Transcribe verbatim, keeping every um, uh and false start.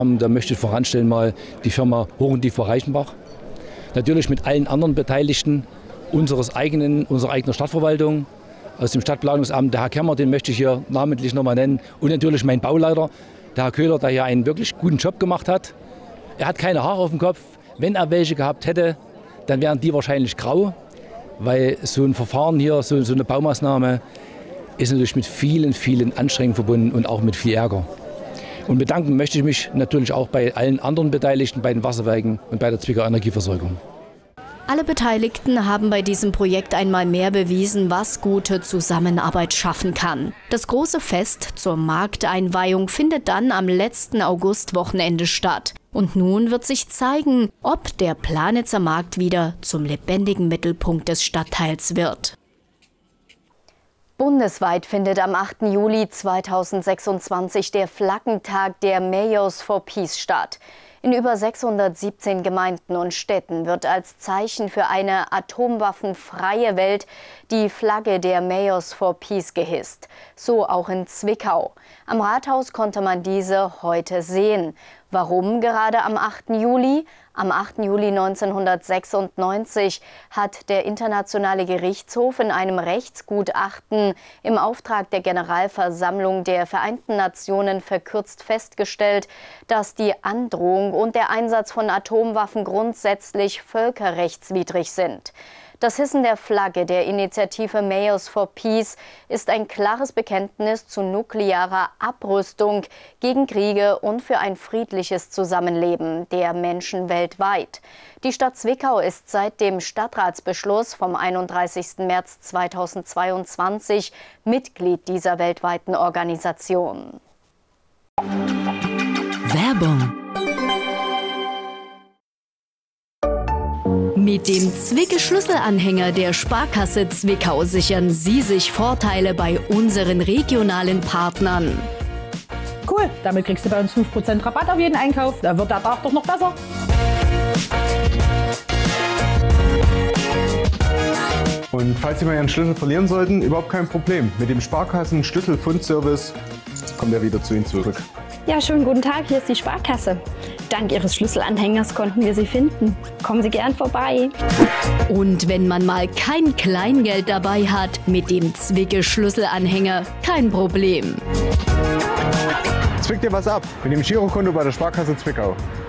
Da möchte ich voranstellen mal die Firma Hoch und Tief Reichenbach. Natürlich mit allen anderen Beteiligten unseres eigenen, unserer eigenen Stadtverwaltung, aus dem Stadtplanungsamt, der Herr Kemmer, den möchte ich hier namentlich nochmal nennen, und natürlich mein Bauleiter, der Herr Köhler, der hier einen wirklich guten Job gemacht hat. Er hat keine Haare auf dem Kopf. Wenn er welche gehabt hätte, dann wären die wahrscheinlich grau, weil so ein Verfahren hier, so, so eine Baumaßnahme, ist natürlich mit vielen, vielen Anstrengungen verbunden und auch mit viel Ärger. Und bedanken möchte ich mich natürlich auch bei allen anderen Beteiligten, bei den Wasserwerken und bei der Zwickauer Energieversorgung. Alle Beteiligten haben bei diesem Projekt einmal mehr bewiesen, was gute Zusammenarbeit schaffen kann. Das große Fest zur Markteinweihung findet dann am letzten Augustwochenende statt. Und nun wird sich zeigen, ob der Planitzer Markt wieder zum lebendigen Mittelpunkt des Stadtteils wird. Bundesweit findet am achten Juli zweitausendsechsundzwanzig der Flaggentag der Mayors for Peace statt. In über sechshundertsiebzehn Gemeinden und Städten wird als Zeichen für eine atomwaffenfreie Welt die Flagge der Mayors for Peace gehisst. So auch in Zwickau. Am Rathaus konnte man diese heute sehen. Warum gerade am achten Juli? Am achten Juli neunzehnhundertsechsundneunzig hat der Internationale Gerichtshof in einem Rechtsgutachten im Auftrag der Generalversammlung der Vereinten Nationen verkürzt festgestellt, dass die Androhung und der Einsatz von Atomwaffen grundsätzlich völkerrechtswidrig sind. Das Hissen der Flagge der Initiative Mayors for Peace ist ein klares Bekenntnis zu nuklearer Abrüstung, gegen Kriege und für ein friedliches Zusammenleben der Menschen weltweit. Die Stadt Zwickau ist seit dem Stadtratsbeschluss vom einunddreißigsten März zweitausendzweiundzwanzig Mitglied dieser weltweiten Organisation. Werbung. Mit dem Zwicke-Schlüsselanhänger der Sparkasse Zwickau sichern Sie sich Vorteile bei unseren regionalen Partnern. Cool, damit kriegst du bei uns fünf Prozent Rabatt auf jeden Einkauf. Da wird der Tag doch noch besser. Und falls Sie mal Ihren Schlüssel verlieren sollten, überhaupt kein Problem. Mit dem Sparkassen-Schlüsselfundservice kommt er wieder zu Ihnen zurück. Ja, schönen guten Tag, hier ist die Sparkasse. Dank Ihres Schlüsselanhängers konnten wir Sie finden. Kommen Sie gern vorbei. Und wenn man mal kein Kleingeld dabei hat, mit dem Zwicke-Schlüsselanhänger kein Problem. Zwick dir was ab mit dem Girokonto bei der Sparkasse Zwickau.